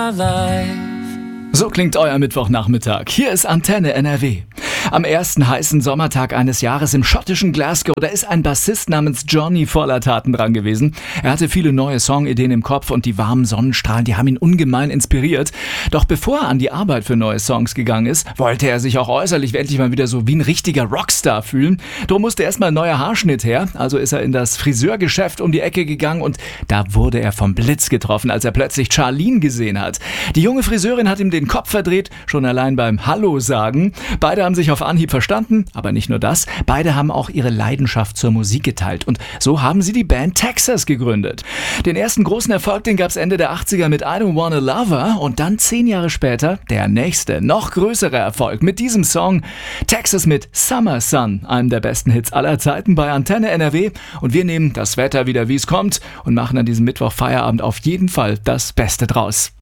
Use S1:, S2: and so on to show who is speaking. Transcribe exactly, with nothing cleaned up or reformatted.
S1: my life.
S2: So klingt euer Mittwochnachmittag. Hier ist Antenne N R W. Am ersten heißen Sommertag eines Jahres im schottischen Glasgow, da ist ein Bassist namens Johnny voller Taten dran gewesen. Er hatte viele neue Songideen im Kopf und die warmen Sonnenstrahlen, die haben ihn ungemein inspiriert. Doch bevor er an die Arbeit für neue Songs gegangen ist, wollte er sich auch äußerlich endlich mal wieder so wie ein richtiger Rockstar fühlen. Darum musste erstmal ein neuer Haarschnitt her. Also ist er in das Friseurgeschäft um die Ecke gegangen und da wurde er vom Blitz getroffen, als er plötzlich Charlene gesehen hat. Die junge Friseurin hat ihm den Kopf verdreht, schon allein beim Hallo sagen. Beide haben sich auf Anhieb verstanden, aber nicht nur das, beide haben auch ihre Leidenschaft zur Musik geteilt und so haben sie die Band Texas gegründet. Den ersten großen Erfolg, den gab es Ende der achtziger mit I Don't Wanna Love Her und dann zehn Jahre später der nächste, noch größere Erfolg mit diesem Song Texas mit Summer Sun, einem der besten Hits aller Zeiten bei Antenne N R W und wir nehmen das Wetter wieder, wie es kommt und machen an diesem Mittwoch Feierabend auf jeden Fall das Beste draus.